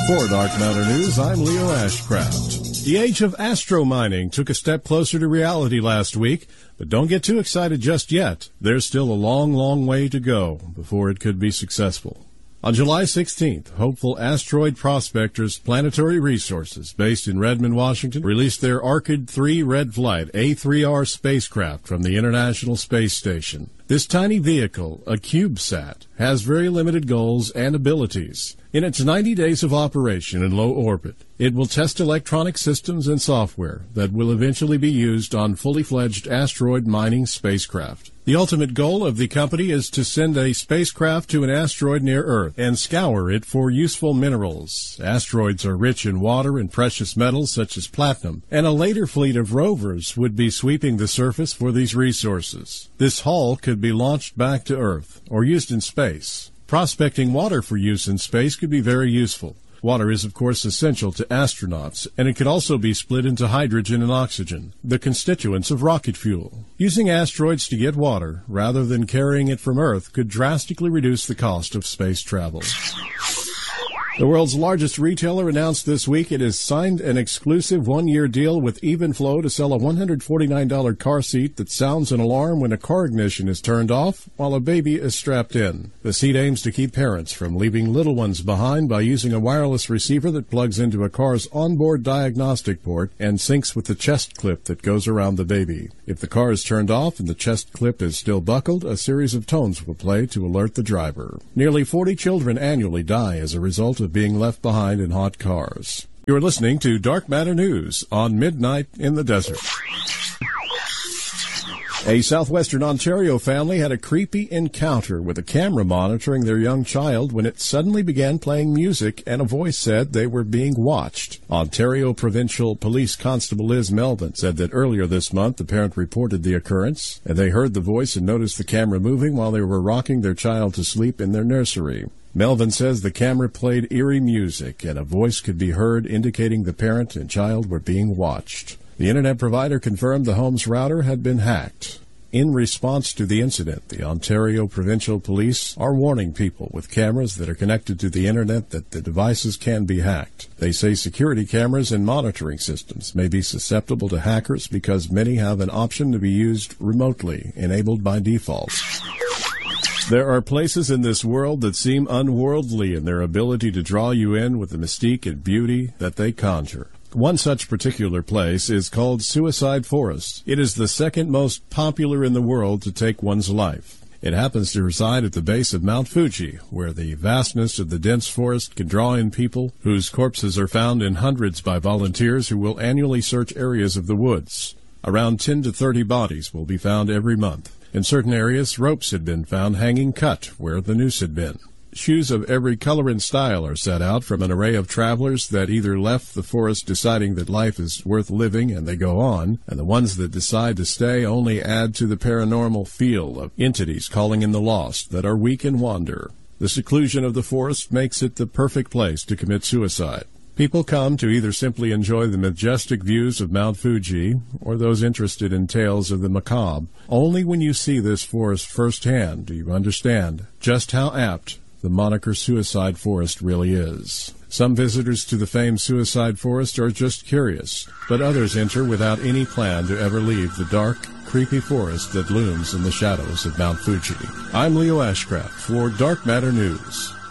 For Dark Matter News, I'm Leo Ashcraft. The age of astro mining took a step closer to reality last week, but don't get too excited just yet. There's still a long, long way to go before it could be successful. On July 16th, hopeful asteroid prospectors Planetary Resources, based in Redmond, Washington, released their Orchid 3 Red Flight A3R spacecraft from the International Space Station. This tiny vehicle, a CubeSat, has very limited goals and abilities. In its 90 days of operation in low orbit, it will test electronic systems and software that will eventually be used on fully fledged asteroid mining spacecraft. The ultimate goal of the company is to send a spacecraft to an asteroid near Earth and scour it for useful minerals. Asteroids are rich in water and precious metals such as platinum, and a later fleet of rovers would be sweeping the surface for these resources. This haul could be launched back to Earth or used in space. Prospecting water for use in space could be very useful. Water is, of course, essential to astronauts, and it could also be split into hydrogen and oxygen, the constituents of rocket fuel. Using asteroids to get water, rather than carrying it from Earth, could drastically reduce the cost of space travel. The world's largest retailer announced this week it has signed an exclusive one-year deal with Evenflo to sell a $149 car seat that sounds an alarm when a car ignition is turned off while a baby is strapped in. The seat aims to keep parents from leaving little ones behind by using a wireless receiver that plugs into a car's onboard diagnostic port and syncs with the chest clip that goes around the baby. If the car is turned off and the chest clip is still buckled, a series of tones will play to alert the driver. Nearly 40 children annually die as a result of being left behind in hot cars. You're listening to Dark Matter News on Midnight in the Desert. A southwestern Ontario family had a creepy encounter with a camera monitoring their young child when it suddenly began playing music and a voice said they were being watched. Ontario Provincial Police Constable Liz Melvin said that earlier this month the parent reported the occurrence and they heard the voice and noticed the camera moving while they were rocking their child to sleep in their nursery. Melvin says the camera played eerie music and a voice could be heard indicating the parent and child were being watched. The internet provider confirmed the home's router had been hacked. In response to the incident, the Ontario Provincial Police are warning people with cameras that are connected to the internet that the devices can be hacked. They say security cameras and monitoring systems may be susceptible to hackers because many have an option to be used remotely, enabled by default. There are places in this world that seem unworldly in their ability to draw you in with the mystique and beauty that they conjure. One such particular place is called Suicide Forest. It is the second most popular in the world to take one's life. It happens to reside at the base of Mount Fuji, where the vastness of the dense forest can draw in people whose corpses are found in hundreds by volunteers who will annually search areas of the woods. Around 10 to 30 bodies will be found every month. In certain areas, ropes had been found hanging cut where the noose had been. Shoes of every color and style are set out from an array of travelers that either left the forest deciding that life is worth living and they go on, and the ones that decide to stay only add to the paranormal feel of entities calling in the lost that are weak and wander. The seclusion of the forest makes it the perfect place to commit suicide. People come to either simply enjoy the majestic views of Mount Fuji or those interested in tales of the macabre. Only when you see this forest firsthand do you understand just how apt the moniker Suicide Forest really is. Some visitors to the famed Suicide Forest are just curious, but others enter without any plan to ever leave the dark, creepy forest that looms in the shadows of Mount Fuji. I'm Leo Ashcraft for Dark Matter News.